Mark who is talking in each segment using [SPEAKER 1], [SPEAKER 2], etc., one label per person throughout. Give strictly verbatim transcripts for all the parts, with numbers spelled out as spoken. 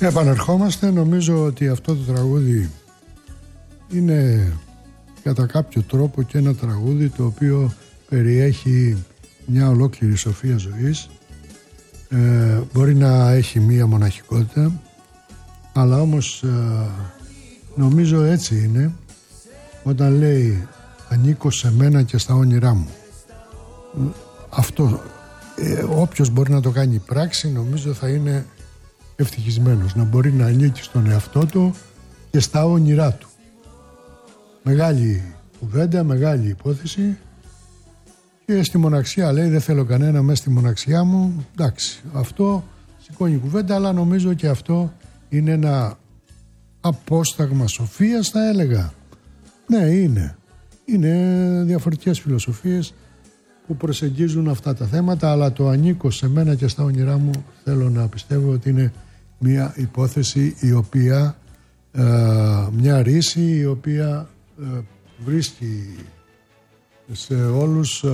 [SPEAKER 1] Επανερχόμαστε. Νομίζω ότι αυτό το τραγούδι είναι κατά κάποιο τρόπο και ένα τραγούδι το οποίο περιέχει μια ολόκληρη σοφία ζωής. Ε, μπορεί να έχει μία μοναχικότητα, αλλά όμως ε, νομίζω έτσι είναι όταν λέει ανήκω σε μένα και στα όνειρά μου. Αυτό ε, όποιος μπορεί να το κάνει πράξη νομίζω θα είναι ευτυχισμένος, να μπορεί να ανήκει στον εαυτό του και στα όνειρά του. Μεγάλη κουβέντα, μεγάλη υπόθεση. Και στη μοναξιά λέει δεν θέλω κανένα μέσα στη μοναξιά μου. Εντάξει, αυτό σηκώνει κουβέντα, αλλά νομίζω και αυτό είναι ένα απόσταγμα σοφίας, θα έλεγα. Ναι, είναι. Είναι διαφορετικές φιλοσοφίες που προσεγγίζουν αυτά τα θέματα, αλλά το ανήκω σε μένα και στα όνειρά μου θέλω να πιστεύω ότι είναι μια υπόθεση η οποία, ε, μια ρίση η οποία ε, βρίσκει σε όλους α,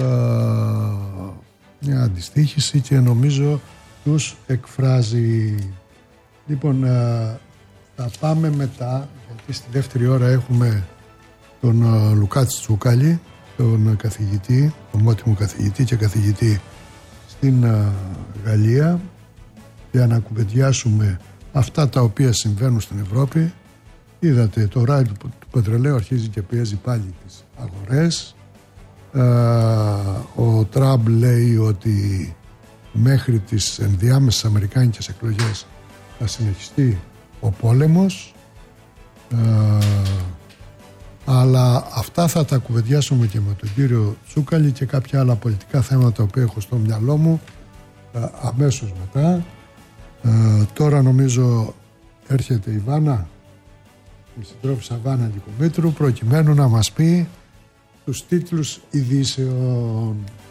[SPEAKER 1] μια αντιστοίχηση και νομίζω τους εκφράζει. Λοιπόν, α, θα πάμε μετά, γιατί στη δεύτερη ώρα έχουμε τον α, Λουκά Τσούκαλη, τον καθηγητή, τον μότιμο καθηγητή και καθηγητή στην α, Γαλλία, για να κουβεντιάσουμε αυτά τα οποία συμβαίνουν στην Ευρώπη. Είδατε, το ράλι του, του πετρελαίου αρχίζει και πιέζει πάλι τις αγορές. Uh, ο Τραμπ λέει ότι μέχρι τις ενδιάμεσες αμερικάνικες εκλογές θα συνεχιστεί ο πόλεμος, uh, αλλά αυτά θα τα κουβεντιάσουμε και με τον κύριο Τσούκαλη και κάποια άλλα πολιτικά θέματα που έχω στο μυαλό μου uh, αμέσως μετά. Uh, τώρα νομίζω έρχεται η Βάνα, η συντρόφισσα Βάνα Λικομήτρου, προκειμένου να μας πει τους τίτλους ειδήσεων.